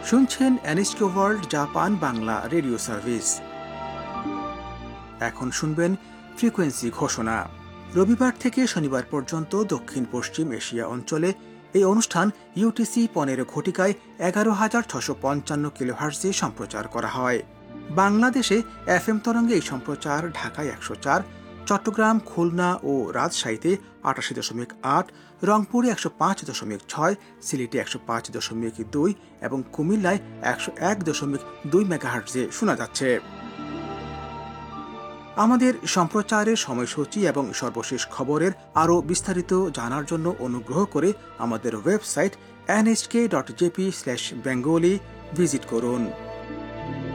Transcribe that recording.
শুনছেন NHK world Japan Bangla radio service. এখন শুনবেন ফ্রিকোয়েন্সি ঘোষণা। রবিবার থেকে শনিবার পর্যন্ত দক্ষিণ পশ্চিম এশিয়া অঞ্চলে এই অনুষ্ঠান UTC 15 ঘটিকায় 11,655 কিলোহার্টজে সম্প্রচার করা হয়। বাংলাদেশে FM তরঙ্গে এই সম্প্রচার ঢাকায় 104, চট্টগ্রাম, খুলনা ও রাজশাহীতে 88.8, রংপুরে 105.6, সিলেটে 105.2 এবং কুমিল্লায় 101.2 মেগাহার্টজে শোনা যাচ্ছে। আমাদের সম্প্রচারের সময়সূচি এবং সর্বশেষ খবরের আরও বিস্তারিত জানার জন্য অনুগ্রহ করে আমাদের ওয়েবসাইট nhk.jp/bengali ভিজিট করুন।